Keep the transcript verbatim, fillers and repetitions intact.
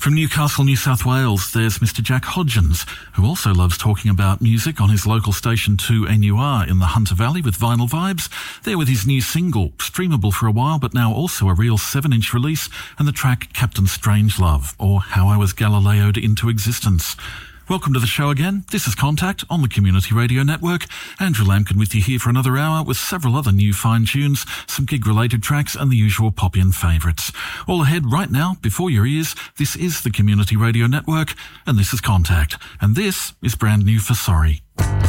From Newcastle, New South Wales, there's Mister Jack Hodgins, who also loves talking about music on his local station two N U R in the Hunter Valley with Vinyl Vibes. There with his new single, streamable for a while, but now also a real seven-inch release, and the track Captain Strangelove, or How I Was Galileo'd into Existence. Welcome to the show again. This is Contact on the Community Radio Network. Andrew Lampkin with you here for another hour with several other new fine tunes, some gig-related tracks and the usual pop-in favourites. All ahead right now, before your ears, this is the Community Radio Network and this is Contact. And this is brand new for Sorry.